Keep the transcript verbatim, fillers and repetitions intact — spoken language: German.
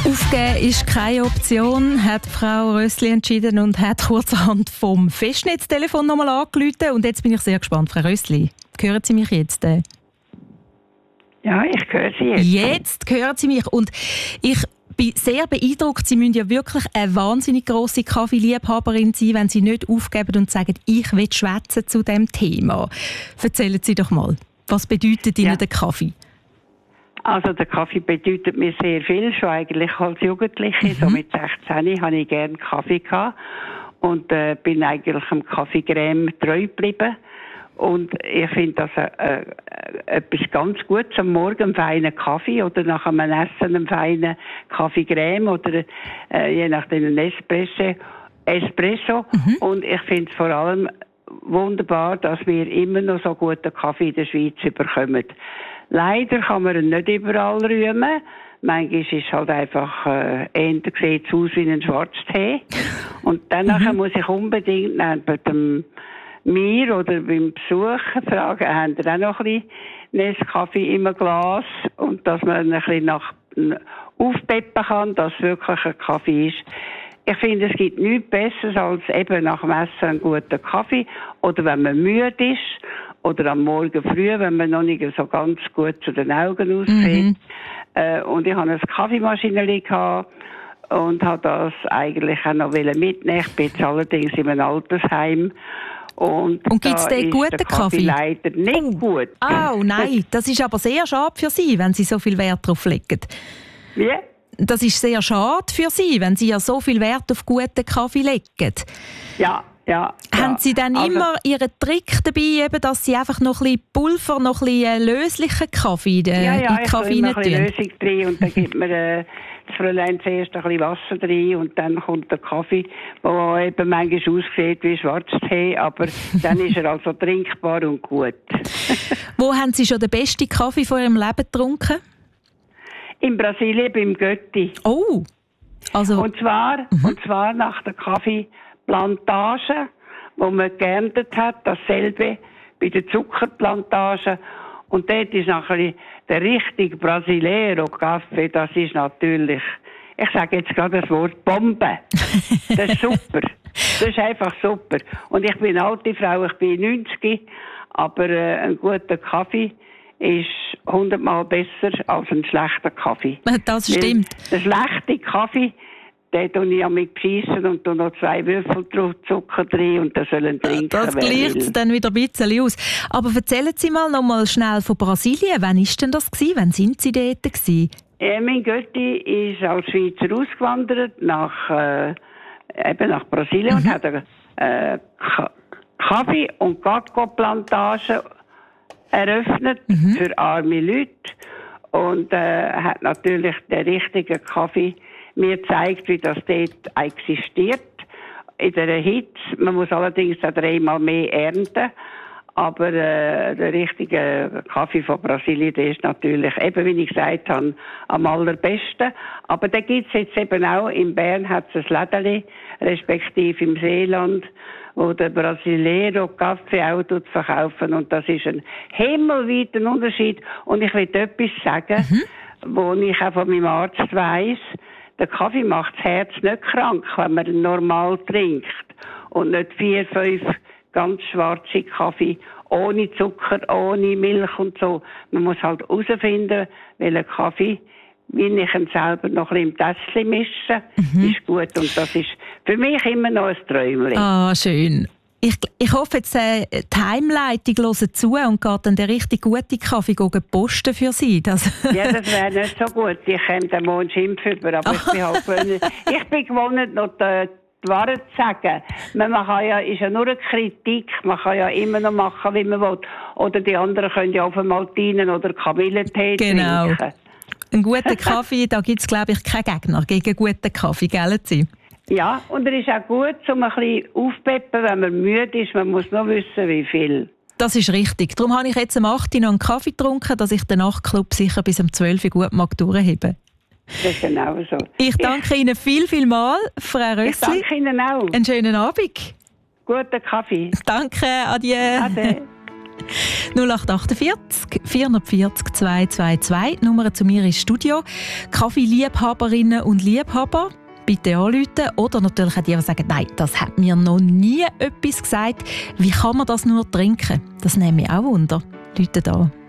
Aufgeben ist keine Option, hat Frau Rössli entschieden und hat kurzerhand vom Festnetztelefon nochmal angerufen. Und jetzt bin ich sehr gespannt, Frau Rössli. Hören Sie mich jetzt? Ja, ich höre Sie jetzt. Jetzt hören Sie mich. Und ich bin sehr beeindruckt. Sie müssen ja wirklich eine wahnsinnig grosse Kaffeeliebhaberin sein, wenn Sie nicht aufgeben und sagen, ich will schwätzen zu diesem Thema. Erzählen Sie doch mal, was bedeutet Ihnen ja. der Kaffee? Also der Kaffee bedeutet mir sehr viel, schon eigentlich als Jugendliche. Mhm. So mit sechzehn hatte ich gerne Kaffee gehabt und äh, bin eigentlich am Kaffeecreme treu geblieben. Und ich finde das äh, äh, etwas ganz Gutes am Morgen, einen feinen Kaffee oder nach einem Essen einen feinen Kaffeecreme oder äh, je nachdem einen Espresso. Espresso. Mhm. Und ich finde es vor allem wunderbar, dass wir immer noch so guten Kaffee in der Schweiz bekommen. Leider kann man ihn nicht überall rühmen. Manchmal ist es halt einfach, äh, eher sieht es aus wie ein Schwarztee. Und danach mhm. muss ich unbedingt bei dem mir oder beim Besuch fragen, haben ihr auch noch ein bisschen Nescafé im Glas? Und dass man ein bisschen nach, aufpeppen kann, dass es wirklich ein Kaffee ist. Ich finde, es gibt nichts Besseres als eben nach dem Essen einen guten Kaffee. Oder wenn man müde ist. Oder am Morgen früh, wenn man noch nicht so ganz gut zu den Augen aussieht. Mhm. Äh, und ich hatte eine Kaffeemaschine gehabt und habe das eigentlich auch noch mitnehmen. Ich bin jetzt allerdings in einem Altersheim. Und, und gibt es den guten der Kaffee? Kaffee leider nicht oh. gut. Oh nein, das ist aber sehr schade für Sie, wenn Sie so viel Wert darauf legen. Wie? Das ist sehr schade für Sie, wenn Sie ja so viel Wert auf guten Kaffee legen. Ja. Ja, haben ja. Sie dann also, immer Ihren Trick dabei, eben, dass Sie einfach noch ein bisschen Pulver, noch ein bisschen löslichen Kaffee in den ja, ja, Kaffee rein tun? Ja, ich tue ein bisschen Lösung drin und dann gibt man äh, das Fräulein zuerst ein bisschen Wasser drin und dann kommt der Kaffee, der eben manchmal aussieht wie Schwarztee, aber dann ist er also trinkbar und gut. Wo haben Sie schon den besten Kaffee von Ihrem Leben getrunken? In Brasilien, beim Götti. Oh! Also, und, zwar, mhm. und zwar nach der Kaffee Plantage, wo man geerntet hat, dasselbe bei der Zuckerplantage. Und dort ist nachher der richtige Brasileiro Kaffee, das ist natürlich, ich sage jetzt gerade das Wort Bombe. Das ist super. Das ist einfach super. Und ich bin eine alte Frau, ich bin neunzig, aber äh, ein guter Kaffee ist hundertmal besser als ein schlechter Kaffee. Das stimmt. Der schlechte Kaffee, den tue ich mit beschissen und tue noch zwei Würfel Zucker drin und das sollen trinken. Das gleicht dann wieder ein bisschen aus. Aber erzählen Sie mal noch mal schnell von Brasilien. Wann war denn das gewesen? Wann sind Sie dort gewesen? Äh, mein Götti ist als Schweizer ausgewandert nach, äh, eben nach Brasilien mhm. und hat eine äh, Kaffee- und Kakao-Plantage eröffnet mhm. für arme Leute und äh, hat natürlich den richtigen Kaffee mir zeigt, wie das dort existiert, in der Hitze. Man muss allerdings auch dreimal mehr ernten. Aber äh, der richtige Kaffee von Brasilien, der ist natürlich, eben wie ich gesagt habe, am allerbesten. Aber da gibt es jetzt eben auch, in Bern hat es ein Lädeli, respektive im Seeland, wo der Brasileiro Kaffee auch verkaufen. Und das ist ein himmelweiter Unterschied. Und ich will etwas sagen, mhm. wo ich auch von meinem Arzt weiss. Der Kaffee macht das Herz nicht krank, wenn man ihn normal trinkt. Und nicht vier, fünf ganz schwarze Kaffee, ohne Zucker, ohne Milch und so. Man muss halt herausfinden, welchen Kaffee, wie ich ihn selber noch ein bisschen im Tässchen mische, mhm. ist gut. Und das ist für mich immer noch ein Träumchen. Ah, schön. Ich, ich hoffe, jetzt äh, die Heimleitung hört zu und geht dann der richtig gute Kaffee posten für Sie. Das ja, das wäre nicht so gut. Ich käme den morgen Schimpf über, aber ich bin halt gewohnt. Ich bin gewohnt, noch die, die Wahrheit zu sagen. Man kann ja, ist ja nur eine Kritik. Man kann ja immer noch machen, wie man will. Oder die anderen können ja auf einmal dienen oder Kamillentee genau. trinken. Einen guten Kaffee, da gibt es, glaube ich, keinen Gegner gegen guten Kaffee, gell Sie? Ja, und er ist auch gut, um ein bisschen aufzupeppen, wenn man müde ist. Man muss noch wissen, wie viel. Das ist richtig. Darum habe ich jetzt am acht Uhr noch einen Kaffee getrunken, dass ich den Nachtclub sicher bis um zwölf Uhr gut mag durchheben. Das ist genau so. Ich danke ich, Ihnen viel, viel mal, Frau Rössli. Ich danke Ihnen auch. Einen schönen Abend. Guten Kaffee. Danke, adieu. Ade. null acht acht vier vier vier null zwei zwei zwei, Nummer zu mir ins Studio. Kaffeeliebhaberinnen und Liebhaber, bitte anrufen. Oder natürlich auch die, die sagen, nein, das hat mir noch nie etwas gesagt. Wie kann man das nur trinken? Das nehme ich auch Wunder. Leute da.